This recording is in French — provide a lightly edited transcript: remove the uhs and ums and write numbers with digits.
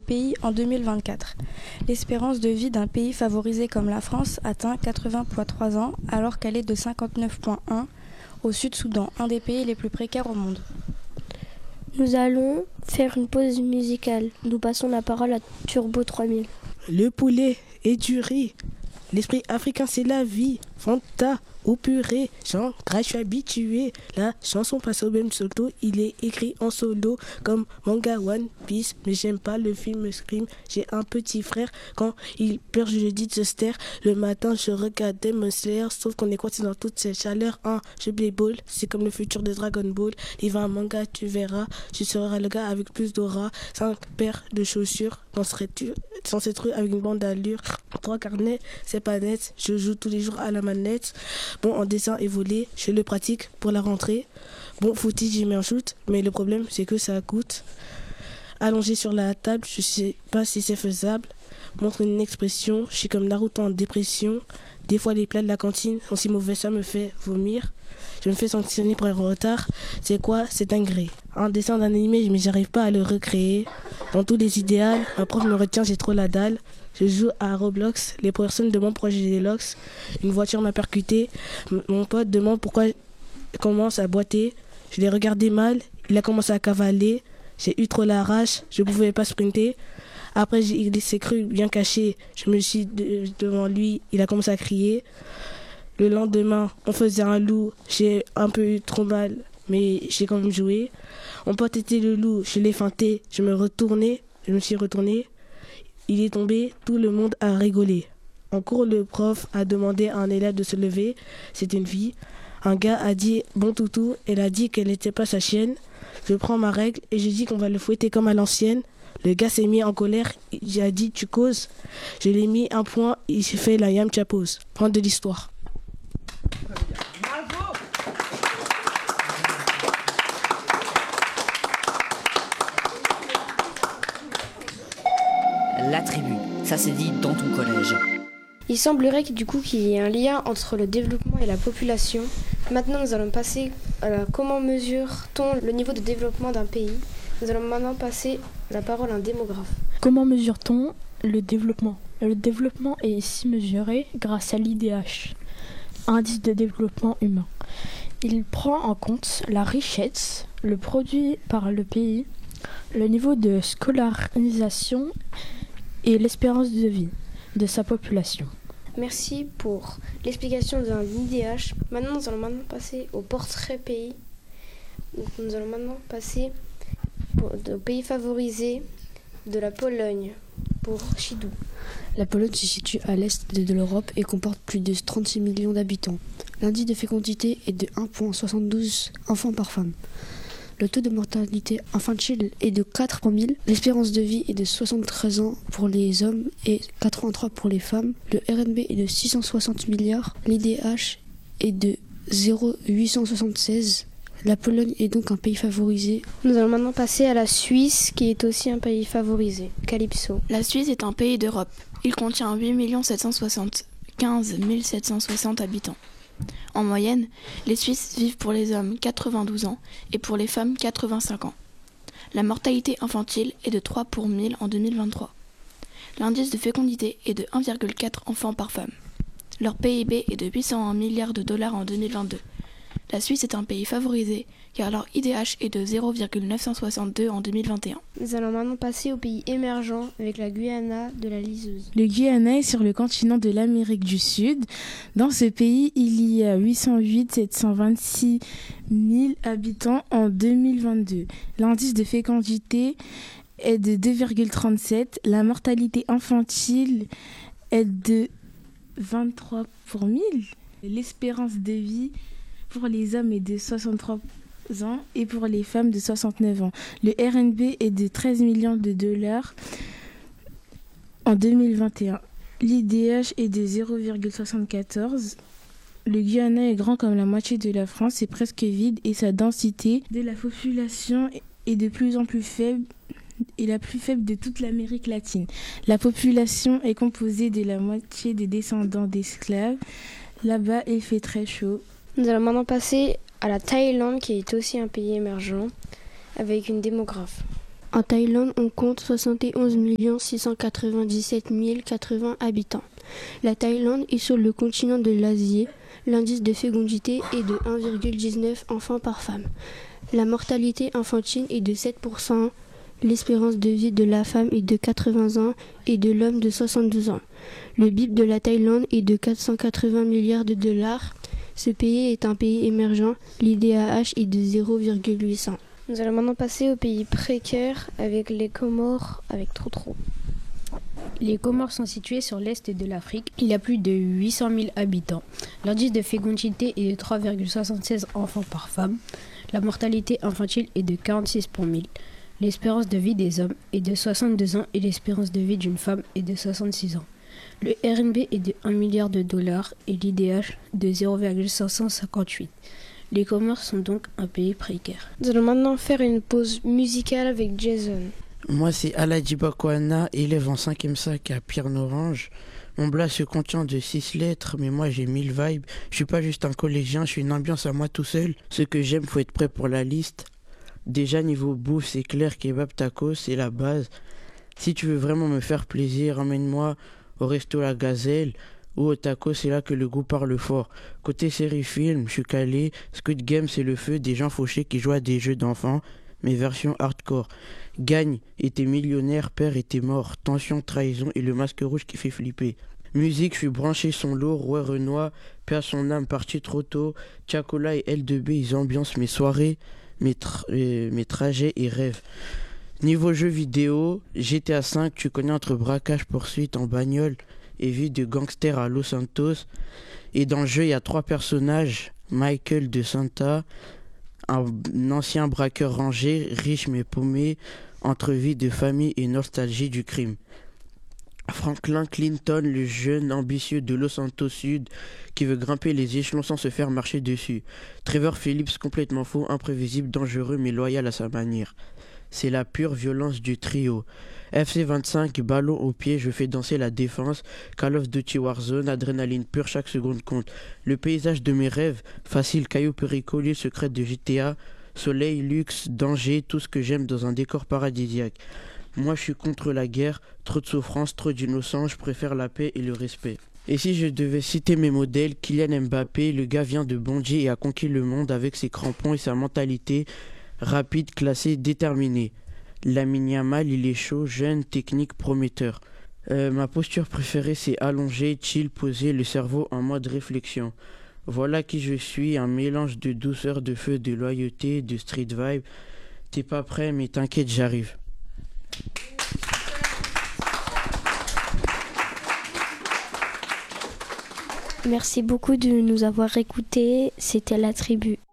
pays en 2024. L'espérance de vie d'un pays favorisé comme la France atteint 80,3 ans alors qu'elle est de 59,1 au Sud-Soudan, un des pays les plus précaires au monde. Nous allons faire une pause musicale. Nous passons la parole à Turbo 3000. Le poulet et du riz. L'esprit africain, c'est la vie. Fanta ou purée. Jean Gras, je suis habitué. La chanson passe au même solo. Il est écrit en solo comme manga One Piece. Mais j'aime pas le film Scream. J'ai un petit frère. Quand il pleure, je lui dis de se taire. Le matin, je regarde Demon Slayer. Sauf qu'on est coincé dans toute cette chaleur. Un jeu Play Ball. C'est comme le futur de Dragon Ball. Il va un manga, tu verras. Je serai le gars avec plus d'aura. 5 paires de chaussures. Danserais-tu sans cette rue avec une bande d'allure. 3 carnets, c'est pas net. Je joue tous les jours à la manette. Bon, en dessin et volé, je le pratique pour la rentrée. Bon, footy, j'y mets un shoot. Mais le problème, c'est que ça coûte. Allongé sur la table, je sais pas si c'est faisable. Montre une expression, je suis comme Naruto en dépression. Des fois, les plats de la cantine sont si mauvais, ça me fait vomir. Je me fais sanctionner pour un retard. C'est quoi? C'est dinguerie. Un dessin d'un animé, mais j'arrive pas à le recréer. Dans tous les idéaux, ma prof me retient, j'ai trop la dalle. Je joue à Roblox. Les personnes demandent pourquoi j'ai des locks. Une voiture m'a percuté. Mon pote demande pourquoi je commence à boiter. Je l'ai regardé mal. Il a commencé à cavaler. J'ai eu trop la rage. Je pouvais pas sprinter. Après, il s'est cru bien caché. Je me suis devant lui. Il a commencé à crier. Le lendemain, on faisait un loup. J'ai un peu eu trop mal, mais j'ai quand même joué. Mon pote était le loup. Je l'ai feinté. Je me suis retourné. Il est tombé. Tout le monde a rigolé. En cours, le prof a demandé à un élève de se lever. C'était une fille. Un gars a dit « bon toutou ». Elle a dit qu'elle n'était pas sa chienne. Je prends ma règle et j'ai dit qu'on va le fouetter comme à l'ancienne. Le gars s'est mis en colère. J'ai dit « tu causes ». Je l'ai mis un point. Il s'est fait la yam chapose. Fin de l'histoire. Bravo. La tribu, ça s'est dit dans ton collège. Il semblerait qu'il y ait un lien entre le développement et la population. Maintenant, nous allons passer à comment mesure-t-on le niveau de développement d'un pays. Nous allons maintenant passer la parole à un démographe. Comment mesure-t-on le développement? Le développement est ici mesuré grâce à l'IDH, indice de développement humain. Il prend en compte la richesse, le produit par le pays, le niveau de scolarisation et l'espérance de vie de sa population. Merci pour l'explication d'un IDH. Maintenant, nous allons passer au portrait pays. Nous allons maintenant passer au pays favorisé de la Pologne pour Chidou. La Pologne se situe à l'est de l'Europe et comporte plus de 36 millions d'habitants. L'indice de fécondité est de 1,72 enfants par femme. Le taux de mortalité infantile est de 4 pour 1000. L'espérance de vie est de 73 ans pour les hommes et 83 pour les femmes. Le RNB est de 660 milliards. L'IDH est de 0,876. La Pologne est donc un pays favorisé. Nous allons maintenant passer à la Suisse, qui est aussi un pays favorisé. Calypso. La Suisse est un pays d'Europe. Il contient 8 775 760 habitants. En moyenne, les Suisses vivent pour les hommes 92 ans et pour les femmes 85 ans. La mortalité infantile est de 3 pour 1000 en 2023. L'indice de fécondité est de 1,4 enfants par femme. Leur PIB est de 801 milliards de dollars en 2022. La Suisse est un pays favorisé car leur IDH est de 0,962 en 2021. Nous allons maintenant passer au pays émergent avec la Guyana de la liseuse. Le Guyana est sur le continent de l'Amérique du Sud. Dans ce pays, il y a 808 726 000 habitants en 2022. L'indice de fécondité est de 2,37. La mortalité infantile est de 23 pour 1000. L'espérance de vie pour les hommes est de 63 ans et pour les femmes de 69 ans. Le RNB est de 13 millions de dollars en 2021. L'IDH est de 0,74. Le Guyana est grand comme la moitié de la France, c'est presque vide et sa densité de la population est de plus en plus faible et la plus faible de toute l'Amérique latine. La population est composée de la moitié des descendants d'esclaves. Là-bas, il fait très chaud. Nous allons maintenant passer à la Thaïlande, qui est aussi un pays émergent, avec une démographe. En Thaïlande, on compte 71 697 080 habitants. La Thaïlande est sur le continent de l'Asie. L'indice de fécondité est de 1,19 enfants par femme. La mortalité infantile est de 7%. L'espérance de vie de la femme est de 80 ans et de l'homme de 72 ans. Le PIB de la Thaïlande est de 480 milliards de dollars. Ce pays est un pays émergent. L'IDAH est de 0,800. Nous allons maintenant passer aux pays précaires avec les Comores avec Trou. Les Comores sont situées sur l'est de l'Afrique. Il y a plus de 800 000 habitants. L'indice de fécondité est de 3,76 enfants par femme. La mortalité infantile est de 46 pour 1000. L'espérance de vie des hommes est de 62 ans et l'espérance de vie d'une femme est de 66 ans. Le RNB est de 1 milliard de dollars et l'IDH de 0,558. Les Comores sont donc un pays précaire. Nous allons maintenant faire une pause musicale avec Jason. Moi, c'est Aladi Bakwana, élève en 5e sac à Pierre-Norange. Mon blast se contient de 6 lettres, mais moi j'ai 1000 vibes. Je suis pas juste un collégien, je suis une ambiance à moi tout seul. Ce que j'aime, faut être prêt pour la liste. Déjà, niveau bouffe, c'est clair, kebab, tacos, c'est la base. Si tu veux vraiment me faire plaisir, emmène-moi au resto La Gazelle ou au taco, c'est là que le goût parle fort. Côté série film, je suis calé. Squid Game, c'est le feu des gens fauchés qui jouent à des jeux d'enfants, mais version hardcore. Gagne, était millionnaire, père était mort. Tension, trahison et le masque rouge qui fait flipper. Musique, je suis branché son lot, Roi Renoir, paix à son âme, parti trop tôt. Tchakola et L2B, ils ambiancent mes soirées, mes trajets et rêves. Niveau jeux vidéo, GTA 5, tu connais, entre braquage, poursuite en bagnole et vie de gangster à Los Santos. Et dans le jeu, il y a 3 personnages. Michael de Santa, un ancien braqueur rangé, riche mais paumé, entre vie de famille et nostalgie du crime. Franklin Clinton, le jeune ambitieux de Los Santos Sud, qui veut grimper les échelons sans se faire marcher dessus. Trevor Phillips, complètement faux, imprévisible, dangereux mais loyal à sa manière. C'est la pure violence du trio. FC25, ballon au pied, je fais danser la défense. Call of Duty Warzone, adrénaline pure, chaque seconde compte. Le paysage de mes rêves, facile, caillou Perico, l'île secrète de GTA. Soleil, luxe, danger, tout ce que j'aime dans un décor paradisiaque. Moi je suis contre la guerre, trop de souffrance, trop d'innocence, je préfère la paix et le respect. Et si je devais citer mes modèles, Kylian Mbappé, le gars vient de Bondy et a conquis le monde avec ses crampons et sa mentalité rapide, classé, déterminé. Lamine Yamal, il est chaud, jeune, technique, prometteur. Ma posture préférée, c'est allongé, chill, posé, le cerveau en mode réflexion. Voilà qui je suis, un mélange de douceur, de feu, de loyauté, de street vibe. T'es pas prêt, mais t'inquiète, j'arrive. Merci beaucoup de nous avoir écoutés. C'était La Tribu.